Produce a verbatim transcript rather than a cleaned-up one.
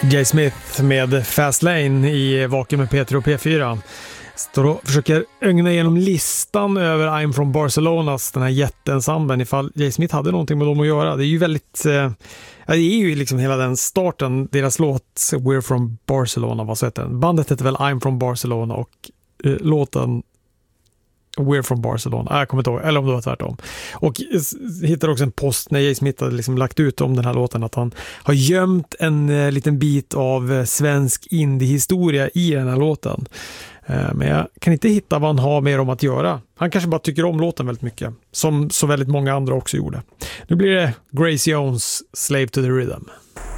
Jay Smith med Fast Lane i Vaken med Peter och P fyra. Står och försöker ögna igenom listan över I'm from Barcelonas, den här jätteensemblen, ifall Jay Smith hade någonting med dem att göra. Det är ju väldigt, eh, det är ju liksom hela den starten, deras låt We're from Barcelona, vad så heter den? Bandet heter väl I'm from Barcelona och eh, låten We're from Barcelona, ah, jag kommer inte ihåg, eller om det var tvärtom. Och hittade också en post när Jay Smith hade liksom lagt ut om den här låten att han har gömt en eh, liten bit av eh, svensk indie-historia i den här låten. Eh, men jag kan inte hitta vad han har mer om att göra. Han kanske bara tycker om låten väldigt mycket, som så väldigt många andra också gjorde. Nu blir det Grace Jones, Slave to the Rhythm.